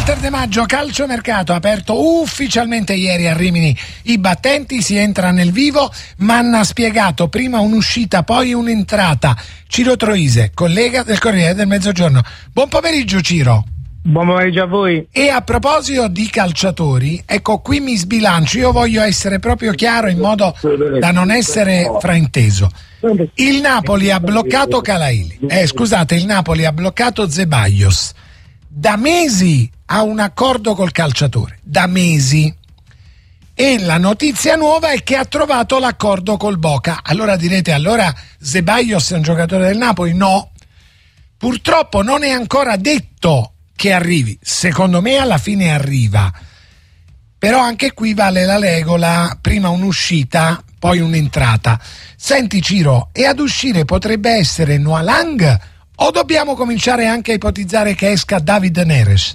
Walter De Maggio, calciomercato aperto ufficialmente ieri a Rimini. I battenti, si entra nel vivo. Manna ha spiegato prima un'uscita, poi un'entrata. Ciro Troise, collega del Corriere del Mezzogiorno. Buon pomeriggio, Ciro. Buon pomeriggio a voi. E a proposito di calciatori, ecco, qui mi sbilancio. Io voglio essere proprio chiaro in modo da non essere frainteso. Il Napoli ha bloccato Calaili. Il Napoli ha bloccato Ceballos. Da mesi ha un accordo col calciatore, da mesi. E la notizia nuova è che ha trovato l'accordo col Boca. Allora direte, allora Ceballos è un giocatore del Napoli? No, purtroppo non è ancora detto che arrivi. Secondo me alla fine arriva, però anche qui vale la regola: prima un'uscita, poi un'entrata. Senti Ciro, e ad uscire potrebbe essere Noah Lang, o dobbiamo cominciare anche a ipotizzare che esca David Neres?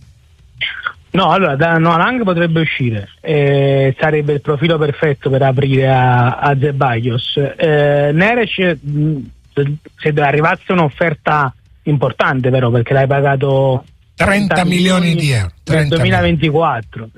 No, allora da Noah Lang potrebbe uscire, sarebbe il profilo perfetto per aprire a Ceballos. Neres, se arrivasse un'offerta importante però, perché l'hai pagato 30 milioni di euro nel 2024,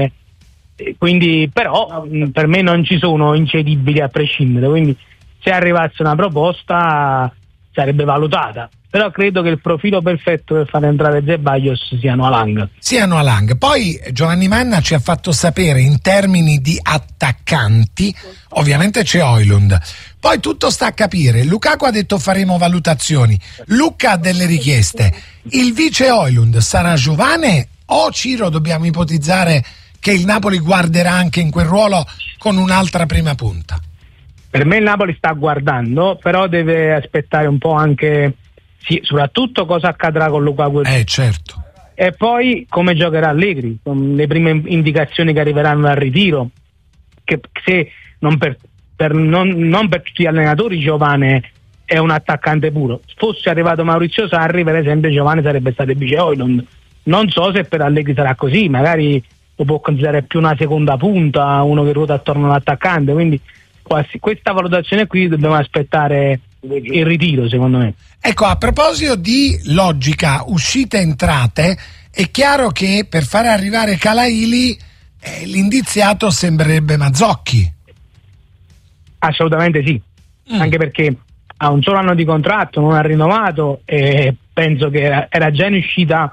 quindi però per me non ci sono incedibili a prescindere, quindi se arrivasse una proposta sarebbe valutata, però credo che il profilo perfetto per far entrare Ceballos sia Noah Lang. Poi Giovanni Manna ci ha fatto sapere in termini di attaccanti, ovviamente c'è Højlund, poi tutto sta a capire. Lukaku ha detto faremo valutazioni, Luca ha delle richieste. Il vice Højlund sarà Giovane, o Ciro dobbiamo ipotizzare che il Napoli guarderà anche in quel ruolo con un'altra prima punta? Per me il Napoli sta guardando, però deve aspettare un po' anche, sì, soprattutto cosa accadrà con Lukaku. Certo. E poi come giocherà Allegri, con le prime indicazioni che arriveranno al ritiro, che se non per tutti gli allenatori Giovane è un attaccante puro. Fosse arrivato Maurizio Sarri, per esempio, Giovane sarebbe stato il vice Højlund. Non so se per Allegri sarà così, magari lo può considerare più una seconda punta, uno che ruota attorno all'attaccante, quindi questa valutazione qui dobbiamo aspettare il ritiro, secondo me. Ecco, a proposito di logica uscite entrate, è chiaro che per fare arrivare Calaili l'indiziato sembrerebbe Mazzocchi. Assolutamente sì, anche perché ha un solo anno di contratto, non ha rinnovato, e penso che era già in uscita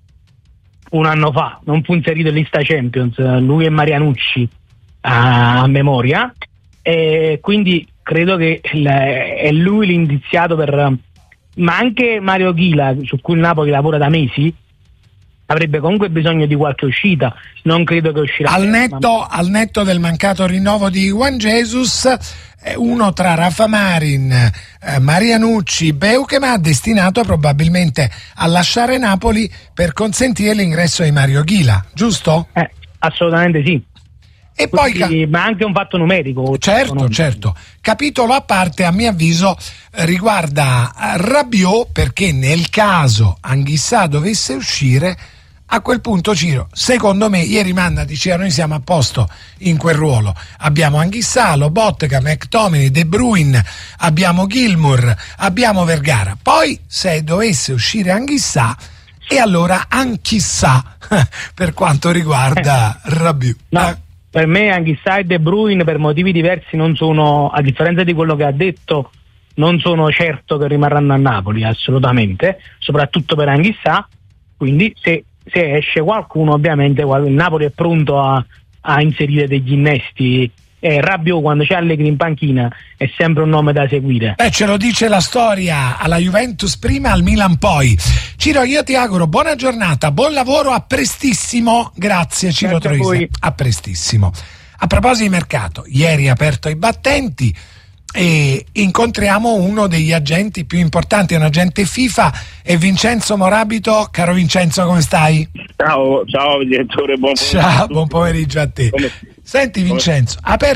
un anno fa, non fu inserito in lista Champions, lui e Marianucci a memoria, e quindi credo che è lui l'indiziato ma anche Mario Ghila, su cui il Napoli lavora da mesi, avrebbe comunque bisogno di qualche uscita. Non credo che uscirà al netto del mancato rinnovo di Juan Jesus, uno tra Rafa Marin, Marianucci, Beukema, destinato probabilmente a lasciare Napoli per consentire l'ingresso di Mario Ghila, giusto? Assolutamente sì. E quindi, poi ma anche un fatto numerico. Certo. Capitolo a parte, a mio avviso, riguarda Rabiot, perché nel caso Anghissà dovesse uscire, a quel punto, Ciro, secondo me, ieri Manna diceva noi siamo a posto in quel ruolo. Abbiamo Anghissà, Lobotka, McTominay, De Bruyne, abbiamo Gilmour, abbiamo Vergara. Poi, se dovesse uscire Anghissà, e allora Anchissà per quanto riguarda Rabiot. No. Per me Anghissà e De Bruyne, per motivi diversi, non sono, a differenza di quello che ha detto, non sono certo che rimarranno a Napoli, assolutamente, soprattutto per Anghissà. Quindi se esce qualcuno, ovviamente il Napoli è pronto a inserire degli innesti. Rabiot, quando c'è Allegri in panchina, è sempre un nome da seguire. Ce lo dice la storia, alla Juventus prima, al Milan poi. Ciro, io ti auguro buona giornata, buon lavoro, a prestissimo. Grazie Ciro Troise, a prestissimo. A proposito di mercato, ieri aperto ai battenti e incontriamo uno degli agenti più importanti, un agente FIFA, è Vincenzo Morabito. Caro Vincenzo, come stai? Ciao direttore, buon pomeriggio. Ciao, buon pomeriggio a te. Senti Vincenzo,